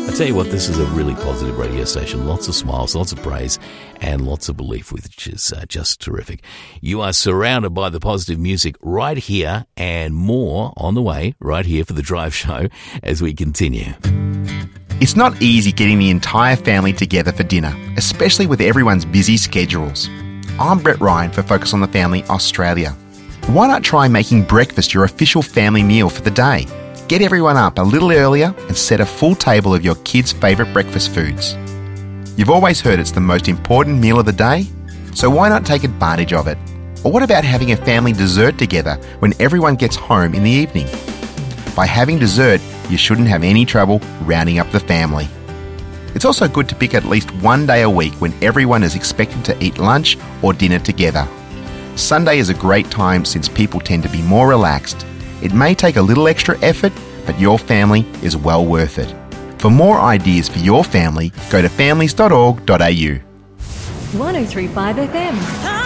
I tell you what, this is a really positive radio station. Lots of smiles, lots of praise, and lots of belief, which is just terrific. You are surrounded by the positive music right here, and more on the way right here for The Drive Show as we continue. It's not easy getting the entire family together for dinner, especially with everyone's busy schedules. I'm Brett Ryan for Focus on the Family Australia. Why not try making breakfast your official family meal for the day? Get everyone up a little earlier and set a full table of your kids' favourite breakfast foods. You've always heard it's the most important meal of the day, so why not take advantage of it? Or what about having a family dessert together when everyone gets home in the evening? By having dessert, you shouldn't have any trouble rounding up the family. It's also good to pick at least one day a week when everyone is expected to eat lunch or dinner together. Sunday is a great time since people tend to be more relaxed. It may take a little extra effort, but your family is well worth it. For more ideas for your family, go to families.org.au. 103.5 FM.